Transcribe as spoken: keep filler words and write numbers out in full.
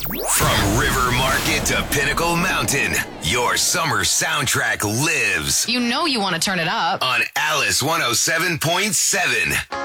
From River Market to Pinnacle Mountain, your summer soundtrack lives You know you want to turn it up. on Alice one oh seven point seven.